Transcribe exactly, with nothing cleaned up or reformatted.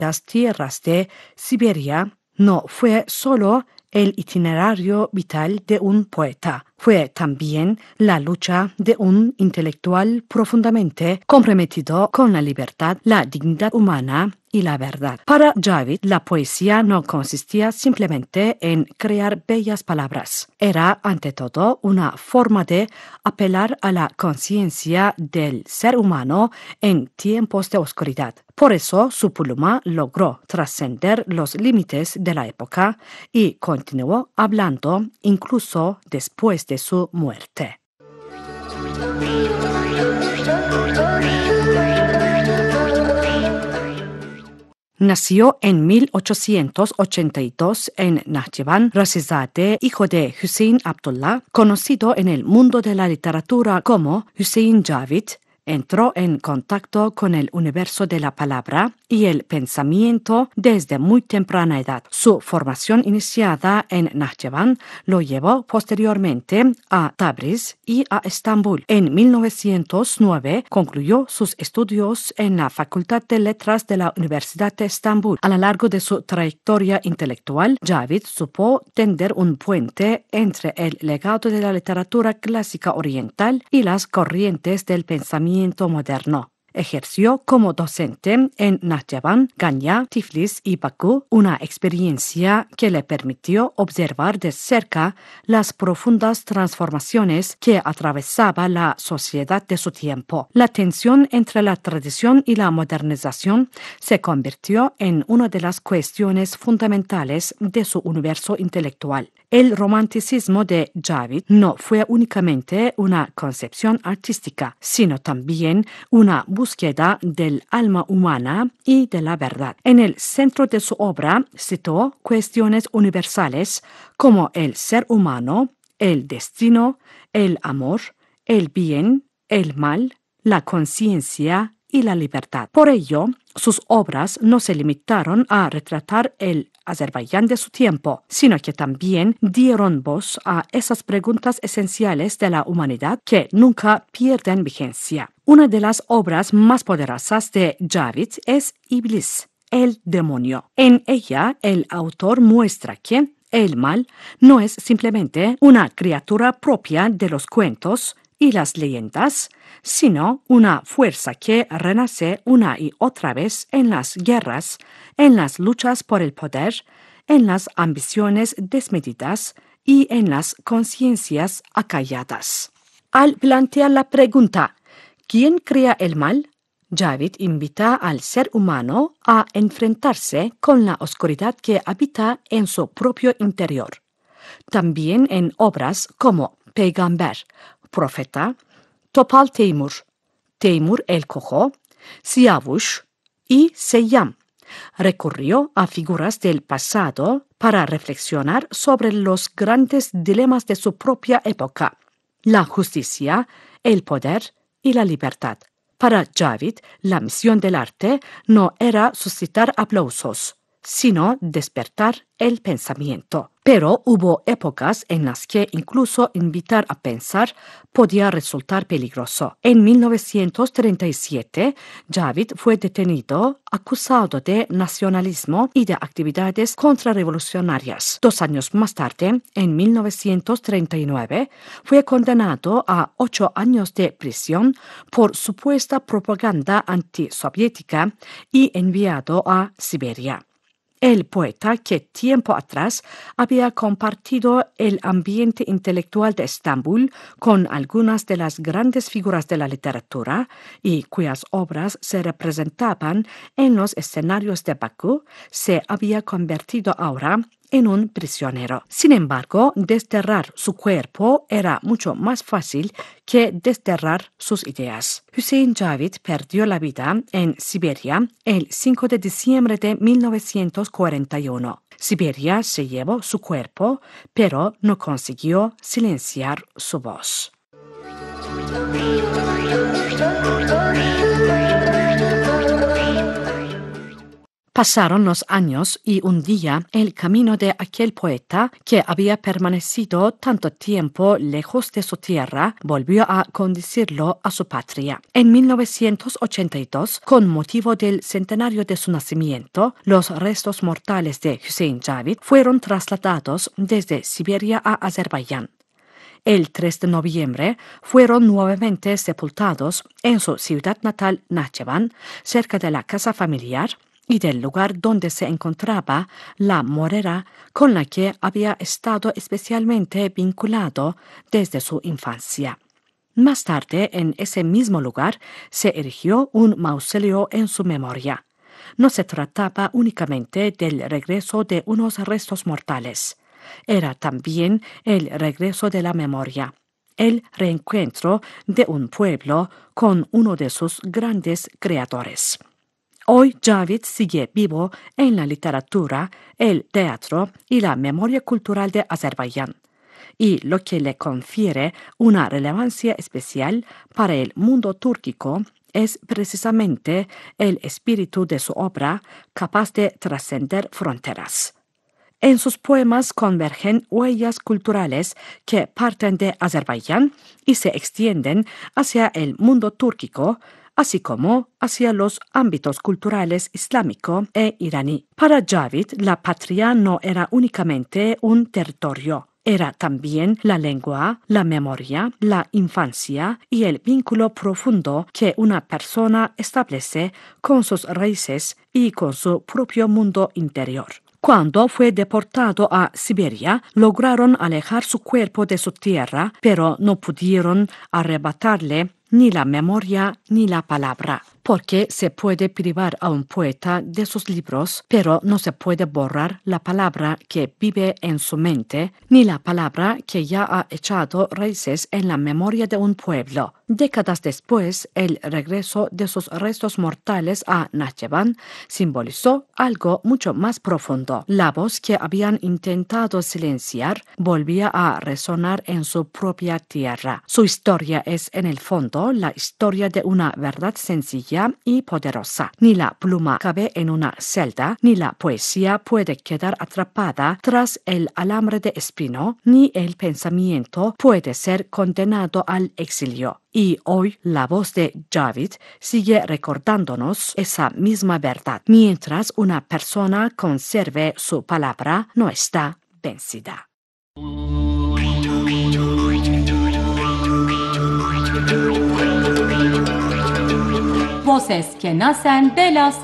las tierras de Siberia no fue solo el itinerario vital de un poeta, fue también la lucha de un intelectual profundamente comprometido con la libertad, la dignidad humana y la verdad. Para Javid, la poesía no consistía simplemente en crear bellas palabras. Era, ante todo, una forma de apelar a la conciencia del ser humano en tiempos de oscuridad. Por eso, su pluma logró trascender los límites de la época y continuó hablando incluso después de su muerte. Nació en mil ochocientos ochenta y dos en Nahchivan Razizadeh, hijo de Hüseyin Abdullah, conocido en el mundo de la literatura como Hüseyin Javid. Entró en contacto con el universo de la palabra y el pensamiento desde muy temprana edad. Su formación iniciada en Nahchivan lo llevó posteriormente a Tabriz y a Estambul. En mil novecientos nueve concluyó sus estudios en la Facultad de Letras de la Universidad de Estambul. A lo largo de su trayectoria intelectual, Javid supo tender un puente entre el legado de la literatura clásica oriental y las corrientes del pensamiento moderno. Ejerció como docente en Nahchivan, Ganya, Tiflis y Bakú, una experiencia que le permitió observar de cerca las profundas transformaciones que atravesaba la sociedad de su tiempo. La tensión entre la tradición y la modernización se convirtió en una de las cuestiones fundamentales de su universo intelectual. El romanticismo de Javid no fue únicamente una concepción artística, sino también una búsqueda del alma humana y de la verdad. En el centro de su obra citó cuestiones universales como el ser humano, el destino, el amor, el bien, el mal, la conciencia y la libertad. Por ello, sus obras no se limitaron a retratar el Azerbaiyán de su tiempo, sino que también dieron voz a esas preguntas esenciales de la humanidad que nunca pierden vigencia. Una de las obras más poderosas de Javid es Iblis, el demonio. En ella, el autor muestra que el mal no es simplemente una criatura propia de los cuentos y las leyendas, sino una fuerza que renace una y otra vez en las guerras, en las luchas por el poder, en las ambiciones desmedidas y en las conciencias acalladas. Al plantear la pregunta, ¿quién crea el mal?, Javid invita al ser humano a enfrentarse con la oscuridad que habita en su propio interior. También en obras como Peygamber, Profeta, Topal Teymur, Teymur el Cojo, Siyavush y Seyyam recurrió a figuras del pasado para reflexionar sobre los grandes dilemas de su propia época: la justicia, el poder y la libertad. Para Javid, la misión del arte no era suscitar aplausos, sino despertar el pensamiento. Pero hubo épocas en las que incluso invitar a pensar podía resultar peligroso. En mil novecientos treinta y siete, Javid fue detenido, acusado de nacionalismo y de actividades contrarrevolucionarias. Dos años más tarde, en mil novecientos treinta y nueve, fue condenado a ocho años de prisión por supuesta propaganda antisoviética y enviado a Siberia. El poeta, que tiempo atrás había compartido el ambiente intelectual de Estambul con algunas de las grandes figuras de la literatura y cuyas obras se representaban en los escenarios de Bakú, se había convertido ahora en un prisionero. Sin embargo, desterrar su cuerpo era mucho más fácil que desterrar sus ideas. Hüseyin Javid perdió la vida en Siberia el cinco de diciembre de mil novecientos cuarenta y uno. Siberia se llevó su cuerpo, pero no consiguió silenciar su voz. Pasaron los años y un día el camino de aquel poeta que había permanecido tanto tiempo lejos de su tierra volvió a conducirlo a su patria. En mil novecientos ochenta y dos, con motivo del centenario de su nacimiento, los restos mortales de Hüseyin Javid fueron trasladados desde Siberia a Azerbaiyán. El tres de noviembre fueron nuevamente sepultados en su ciudad natal Nakhchivan, cerca de la casa familiar y del lugar donde se encontraba la morera con la que había estado especialmente vinculado desde su infancia. Más tarde, en ese mismo lugar, se erigió un mausoleo en su memoria. No se trataba únicamente del regreso de unos restos mortales. Era también el regreso de la memoria, el reencuentro de un pueblo con uno de sus grandes creadores. Hoy Javid sigue vivo en la literatura, el teatro y la memoria cultural de Azerbaiyán, y lo que le confiere una relevancia especial para el mundo túrquico es precisamente el espíritu de su obra capaz de trascender fronteras. En sus poemas convergen huellas culturales que parten de Azerbaiyán y se extienden hacia el mundo túrquico, así como hacia los ámbitos culturales islámico e iraní. Para Javid, la patria no era únicamente un territorio. Era también la lengua, la memoria, la infancia y el vínculo profundo que una persona establece con sus raíces y con su propio mundo interior. Cuando fue deportado a Siberia, lograron alejar su cuerpo de su tierra, pero no pudieron arrebatarle ni la memoria ni la palabra. Porque se puede privar a un poeta de sus libros, pero no se puede borrar la palabra que vive en su mente, ni la palabra que ya ha echado raíces en la memoria de un pueblo. Décadas después, el regreso de sus restos mortales a Nakhchivan simbolizó algo mucho más profundo. La voz que habían intentado silenciar volvía a resonar en su propia tierra. Su historia es, en el fondo, la historia de una verdad sencilla y poderosa. Ni la pluma cabe en una celda, ni la poesía puede quedar atrapada tras el alambre de espino, ni el pensamiento puede ser condenado al exilio. Y hoy la voz de Javid sigue recordándonos esa misma verdad. Mientras una persona conserve su palabra, no está vencida. Voces que nacen de las